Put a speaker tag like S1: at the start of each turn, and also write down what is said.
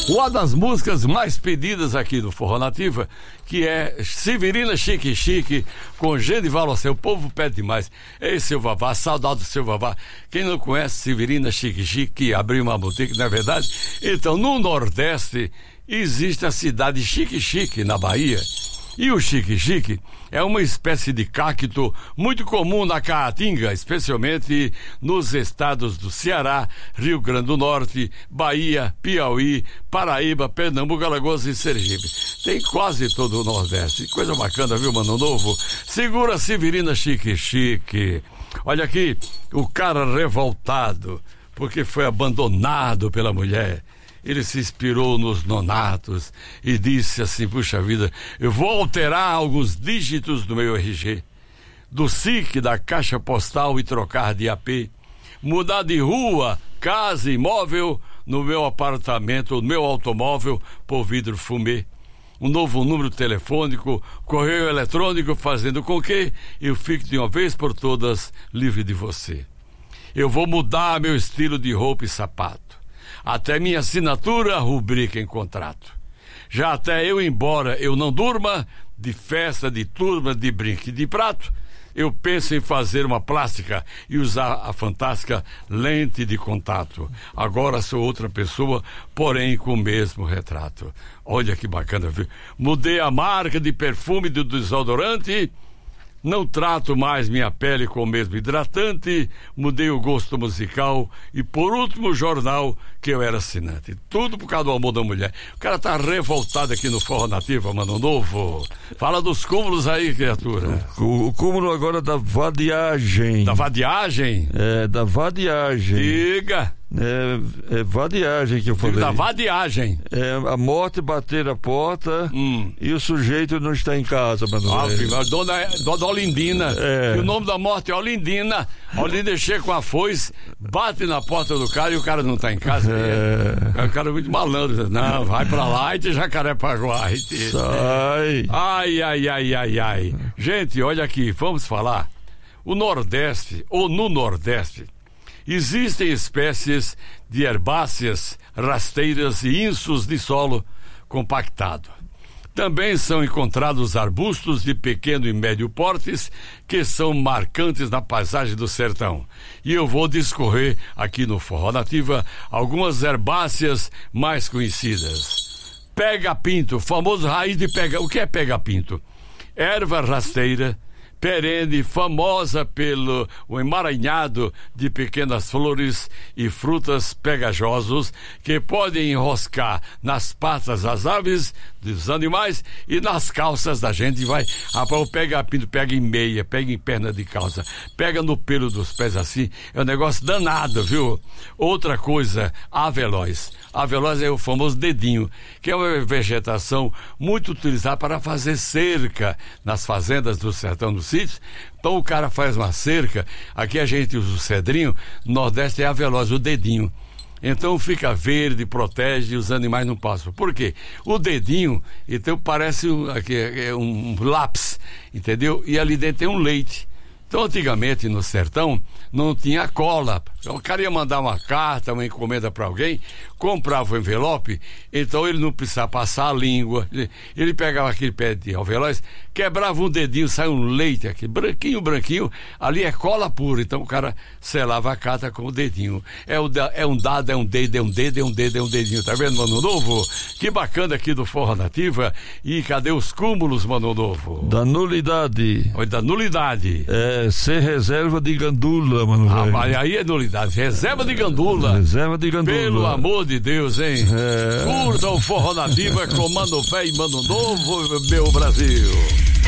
S1: Uma das músicas mais pedidas aqui do Forró Nativa, que é Severina Chique Chique, com Genival Lacerda. O povo pede demais. Ei, seu Vavá, saudade do seu Vavá. Quem não conhece Severina Chique Chique, que abriu uma boutique, não é verdade? Então, no Nordeste, existe a cidade Chique Chique, na Bahia. E o Chique Chique é uma espécie de cacto muito comum na Caatinga, especialmente nos estados do Ceará, Rio Grande do Norte, Bahia, Piauí, Paraíba, Pernambuco, Alagoas e Sergipe. Tem quase todo o Nordeste. Coisa bacana, viu, Mano Novo? Segura a Severina Chique Chique. Olha aqui, o cara revoltado porque foi abandonado pela mulher. Ele se inspirou nos nonatos e disse assim: puxa vida, eu vou alterar alguns dígitos do meu RG, do SIC, da caixa postal, e trocar de AP, mudar de rua, casa, imóvel, no meu apartamento, no meu automóvel, por vidro fumê. Um novo número telefônico, correio eletrônico, fazendo com que eu fique de uma vez por todas livre de você. Eu vou mudar meu estilo de roupa e sapato. Até minha assinatura rubrica em contrato. Já até eu, embora eu não durma, de festa, de turma, de brinque, de prato, eu penso em fazer uma plástica e usar a fantástica lente de contato. Agora sou outra pessoa, porém com o mesmo retrato. Olha que bacana, viu? Mudei a marca de perfume do desodorante. Não trato mais minha pele com o mesmo hidratante, mudei o gosto musical e, por último, o jornal que eu era assinante. Tudo por causa do amor da mulher. O cara tá revoltado aqui no Forró Nativa, Mano Novo. Fala dos cúmulos aí, criatura.
S2: O cúmulo agora da vadiagem.
S1: Da vadiagem?
S2: É, da vadiagem.
S1: Diga.
S2: É vadiagem que eu falei.
S1: Da vadiagem.
S2: É a morte bater a porta e o sujeito não está em casa, Manuel.
S1: Dona Olindina.
S2: É.
S1: E o nome da morte é Olindina. Olindina chega com a foice, bate na porta do cara e o cara não está em casa. É. O cara é muito malandro. Não, vai pra lá e Jacarepaguá.
S2: Sai.
S1: Ai. Gente, olha aqui, vamos falar. O Nordeste, ou no Nordeste, existem espécies de herbáceas, rasteiras e insos de solo compactado. Também são encontrados arbustos de pequeno e médio portes que são marcantes na paisagem do sertão. E eu vou discorrer aqui no Forró Nativa algumas herbáceas mais conhecidas. Pega-pinto, famoso raiz de pega. O que é pega-pinto? Erva rasteira, perene, famosa pelo emaranhado de pequenas flores e frutas pegajosos que podem enroscar nas patas das aves, dos animais e nas calças da gente. O pega-pinto pega em meia, pega em perna de calça, pega no pelo dos pés assim, é um negócio danado, viu? Outra coisa, avelóis. Avelóis é o famoso dedinho, que é uma vegetação muito utilizada para fazer cerca nas fazendas do sertão do sítio. Então o cara faz uma cerca, aqui a gente usa o cedrinho, no Nordeste é avelóis, o dedinho. Então fica verde, protege e os animais não passam. Por quê? O dedinho, então parece um lápis, entendeu? E ali dentro tem um leite. Então, antigamente, no sertão, não tinha cola. O cara ia mandar uma carta, uma encomenda para alguém, comprava o envelope, então ele não precisava passar a língua. Ele pegava aquele pé de avelóis, quebrava um dedinho, saiu um leite aqui, branquinho, ali é cola pura. Então o cara selava a carta com o dedinho. É um dado, é um dedinho. Tá vendo, Mano Novo? Que bacana aqui do Forró Nativa. E cadê os cúmulos, Mano Novo?
S2: Da nulidade.
S1: Oi, da nulidade.
S2: Ser reserva de gandula, mano.
S1: Mas aí é nulidade. Reserva de gandula.
S2: Reserva de gandula.
S1: Pelo amor de Deus, hein? Curta o Forró Nativa com Mano Velho e Mano Novo, meu Brasil.